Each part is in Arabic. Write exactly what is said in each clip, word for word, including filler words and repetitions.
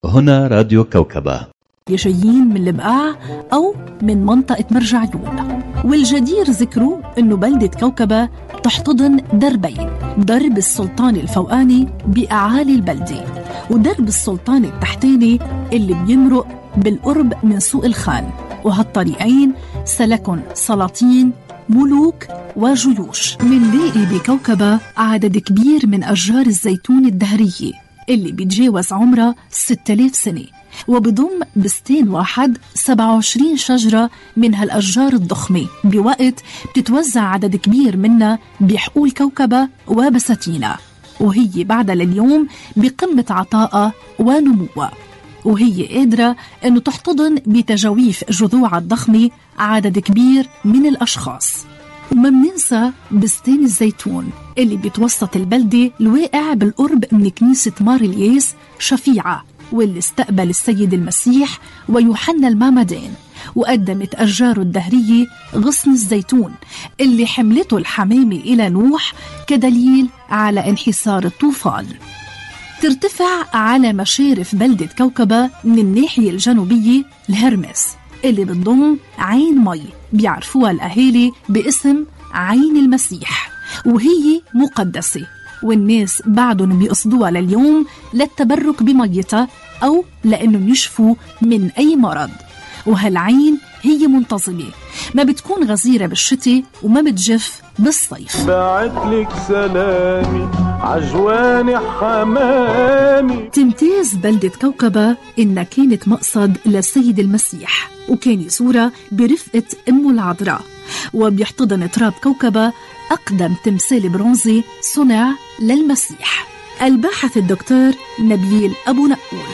هنا راديو كوكبة، جايين من البقاع أو من منطقة مرج عيون. والجدير ذكره أنه بلدة كوكبة تحتضن دربين، درب السلطان الفوقاني بأعالي البلدة، ودرب السلطان التحتاني اللي بيمرق بالقرب من سوق الخان. وهالطريقين سلكن سلاطين، ملوك وجيوش. منلاقي بكوكبة عدد كبير من أشجار الزيتون الدهرية اللي بيتجاوز عمرها ستة آلاف سنة، وبضم بستان واحد سبعة وعشرين شجرة من هالأشجار الضخمة، بوقت بتتوزع عدد كبير منها بحقول كوكبة وبساتينها، وهي بعدها لليوم بقمة عطائها ونموها، وهي قادرة أنه تحتضن بتجاويف جذوعها الضخمة عدد كبير من الأشخاص. وما مننسى بستان الزيتون اللي بيتوسط البلدة، الواقع بالقرب من كنيسة مار الياس شفيعة، واللي استقبل السيد المسيح ويوحنا المعمدان، وقدمت أشجاره الدهرية غصن الزيتون اللي حملته الحمامة إلى نوح كدليل على انحسار الطوفان. ترتفع على مشارف بلدة كوكبة من الناحية الجنوبية الهرمس اللي بتضم عين مي بيعرفوها الأهالي باسم عين المسيح، وهي مقدسة، والناس بعدهم بيقصدوها لليوم للتبرك بميتها أو لأنهم يشفوا من أي مرض. وهالعين هي منتظمة، ما بتكون غزيرة بالشتاء وما بتجف بالصيف. بعتلك سلامي عجواني حمامي. تمتاز بلدة كوكبة إنها كانت مقصد للسيد المسيح، وكان يزورها برفقة أمه العذراء، وبيحتضن تراب كوكبة أقدم تمثال برونزي صنع للمسيح. الباحث الدكتور نبيل أبو نقول.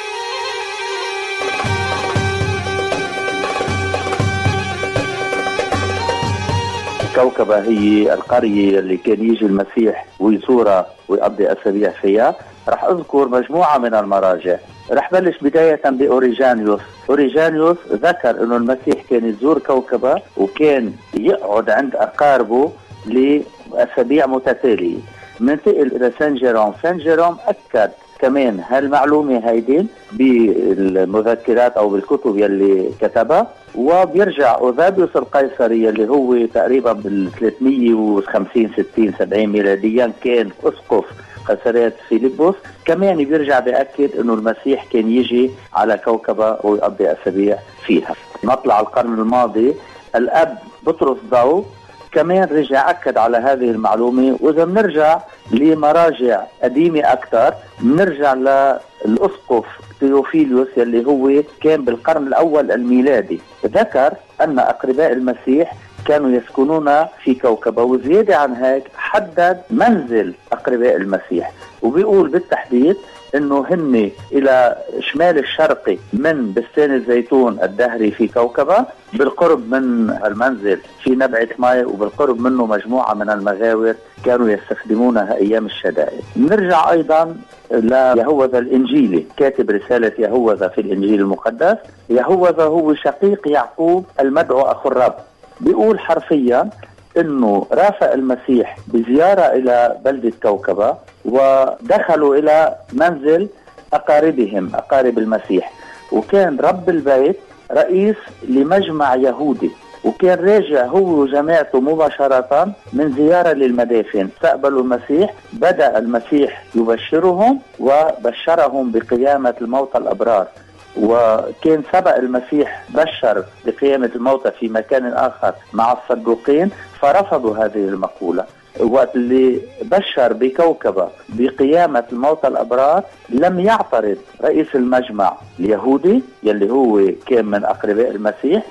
كوكبة هي القرية اللي كان يجي المسيح ويزورها ويقضي أسابيع فيها. رح أذكر مجموعة من المراجع. رح بلش بداية بأوريجانيوس. أوريجانيوس ذكر أنه المسيح كان يزور كوكبة وكان يقعد عند أقاربه لأسابيع متتالية. مننتقل إلى سان جيروم. سان جيروم أكد كمان هالمعلومة هيدين بالمذكرات أو بالكتب يلي كتبها. وبيرجع أوذابيوس القيصري اللي هو تقريبا بال ثلاثمية وخمسين ستين سبعين ميلاديا كان أسقف قيصرية فيلبس، كمان بيرجع بيأكد أنه المسيح كان يجي على كوكبة ويقضي أسابيع فيها. مطلع القرن الماضي الأب بطرس ضو كمان رجع أكد على هذه المعلومة. وإذا بنرجع لمراجع قديمة أكثر بنرجع للأسقف تيوفيليوس اللي هو كان بالقرن الأول الميلادي، ذكر أن أقرباء المسيح كانوا يسكنون في كوكبة، وزيادة عن هيك حدد منزل أقرباء المسيح، وبيقول بالتحديد انه هن الى شمال الشرقي من بستان الزيتون الدهري في كوكبة، بالقرب من المنزل في نبعة ماء، وبالقرب منه مجموعة من المغاور كانوا يستخدمونها ايام الشدائد. نرجع ايضا ليهوذا الانجيلي، كاتب رسالة يهوذا في الانجيل المقدس. يهوذا هو شقيق يعقوب المدعو اخو الرب. بيقول حرفيا انه رافق المسيح بزيارة الى بلدة كوكبة، ودخلوا الى منزل اقاربهم اقارب المسيح، وكان رب البيت رئيس لمجمع يهودي، وكان راجع هو وجماعته مباشرة من زيارة للمدافن. استقبلوا المسيح، بدأ المسيح يبشرهم وبشرهم بقيامة الموتى الأبرار. وكان سبق المسيح بشر بقيامة الموتى في مكان آخر مع الصدوقين، فرفضوا هذه المقولة. وقت اللي بشر بكوكبة بقيامة الموتى الأبرار لم يعترض رئيس المجمع اليهودي يلي هو كان من أقرباء المسيح،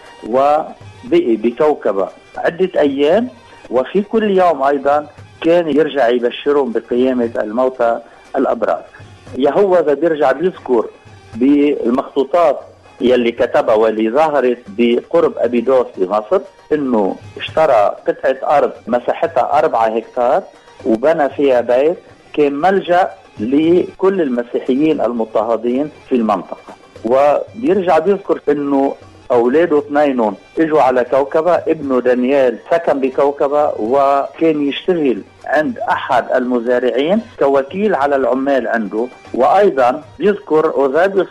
وبقي بكوكبة عدة أيام، وفي كل يوم أيضا كان يرجع يبشرهم بقيامة الموتى الأبرار. يهوذا بيرجع بيذكر بالمخطوطات يلي كتبها واللي ظهرت بقرب أبيدوس بمصر انه اشترى قطعة ارض مساحتها أربعة هكتار وبنى فيها بيت كان ملجأ لكل المسيحيين المضطهدين في المنطقة. وبيرجع بيذكر انه اولاده اثنينهم اجوا على كوكبة. ابنه دانيال سكن بكوكبة وكان يشتغل عند احد المزارعين كوكيل على العمال عنده. وايضا بيذكر أوذابيوس